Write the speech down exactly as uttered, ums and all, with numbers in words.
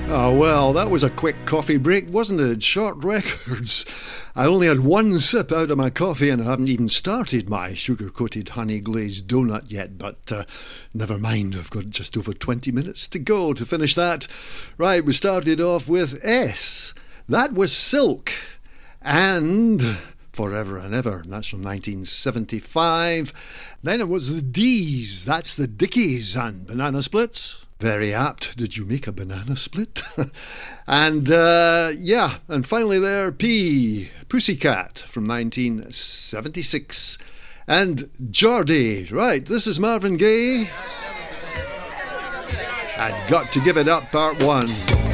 Oh, well, that was a quick coffee break, wasn't it? Short records. I only had one sip out of my coffee and I haven't even started my sugar-coated honey-glazed donut yet, but uh, never mind, I've got just over twenty minutes to go to finish that. Right, we started off with S. That was Silk. And Forever and Ever, and that's from nineteen seventy-five. Then it was the D's. That's the Dickies and Banana Splits. Very apt. Did you make a banana split? and, uh, yeah, and finally there, P, Pussycat from nineteen seventy-six. And Geordie. Right, this is Marvin Gaye. I've got to give it up, part one.